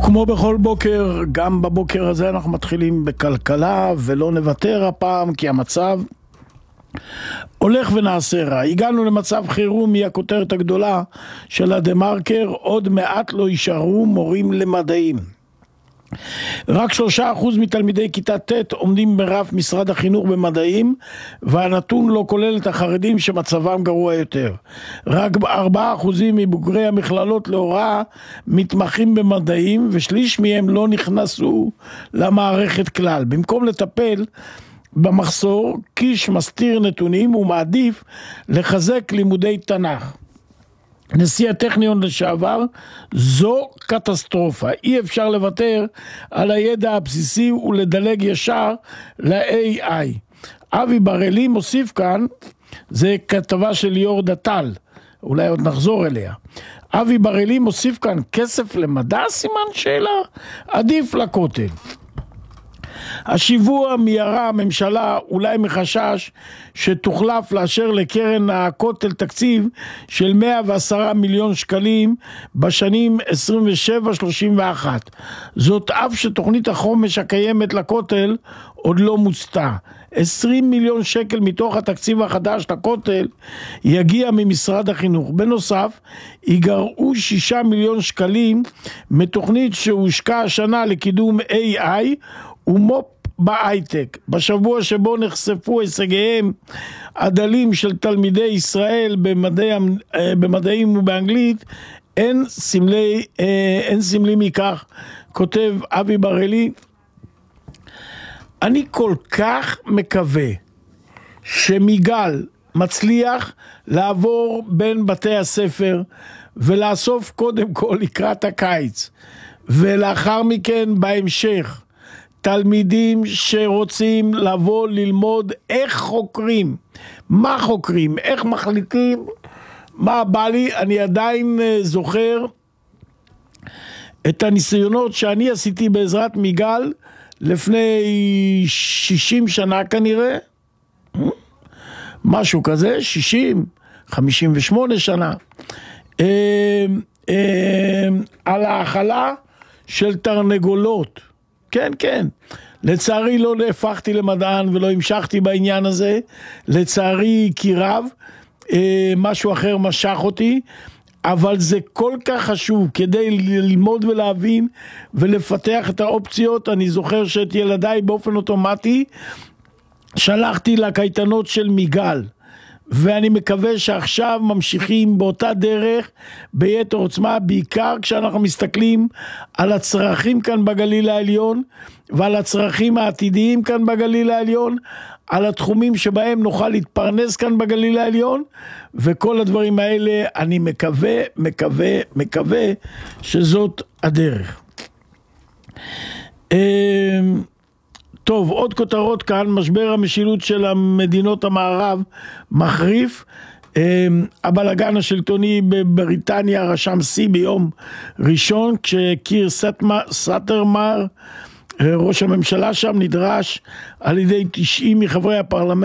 וכמו בכל בוקר, גם בבוקר הזה אנחנו מתחילים בכלכלה, ולא נוותר הפעם כי המצב הולך ונעשה רע. הגענו למצב חירום, היא הכותרת הגדולה של הדה-מרקר, עוד מעט לא יישארו מורים למדעים. רק 3% מתלמידי כיתה ט' עומדים ברף משרד החינוך במדעים, והנתון לא כולל את החרדים שמצבם גרוע יותר. רק 4% מבוגרי המכללות להוראה מתמחים במדעים, ושליש מהם לא נכנסו למערכת כלל. במקום לטפל במחסור, קיש מסתיר נתונים ומעדיף לחזק לימודי תנ"ך. נשיא הטכניון לשעבר, זו קטסטרופה. אי אפשר לוותר על הידע הבסיסי ולדלג ישר ל-AI. אבי בראלי מוסיף כאן, זה כתבה של ליאור דטל, אולי עוד נחזור אליה. אבי בראלי מוסיף כאן, כסף למדע סימן שאלה? עדיף לכותל. השבוע מיירה הממשלה אולי מחשש שתוחלף לאשר לקרן הכותל תקציב של 110 מיליון שקלים בשנים 27-31. זאת אף שתוכנית החומש הקיימת לכותל עוד לא מוצתה. 20 מיליון שקל מתוך התקציב החדש לכותל יגיע ממשרד החינוך. בנוסף, ייגרעו 6 מיליון שקלים מתוכנית שהושקע השנה לקידום AI ומו"פ בהייטק. בשבוע שבו נחשפו הישגיהם הדלים של תלמידי ישראל במדעים ובאנגלית, אין סמלי מכך, כותב אבי בראלי. אני כל כך מקווה שמיגל מצליח לעבור בין בתי הספר ולאסוף קודם כל לקראת הקיץ, ולאחר מכן בהמשך תלמידים שרוצים לבוא ללמוד איך חוקרים, מה חוקרים, איך מחליטים, מה בא לי. אני עדיין זוכר את הניסיונות שאני עשיתי בעזרת מיגל לפני 60 שנה כנראה, משהו כזה, 60, 58 שנה, על האכלה של תרנגולות. כן, כן. לצערי לא נהפכתי למדען ולא המשכתי בעניין הזה. לצערי כי רב, משהו אחר משך אותי, אבל זה כל כך חשוב כדי ללמוד ולהבין ולפתח את האופציות. אני זוכר שאת ילדיי באופן אוטומטי שלחתי לקייטנות של מיגל, ואני מקווה שעכשיו ממשיכים באותה דרך ביתר עוצמה, בעיקר כשאנחנו מסתכלים על הצרכים כאן בגליל העליון ועל הצרכים העתידיים כאן בגליל העליון, על התחומים שבהם נוכל להתפרנס כאן בגליל העליון, וכל הדברים האלה אני מקווה שזאת הדרך. טוב, עוד כותרות כאן. משבר המשילות של המדינות המערב מחריף. הבלגן השלטוני בבריטניה רשם שיא ביום ראשון, כשקיר סטרמר, ראש הממשלה שם, נדרש על ידי 90 מחברי הפרלמנט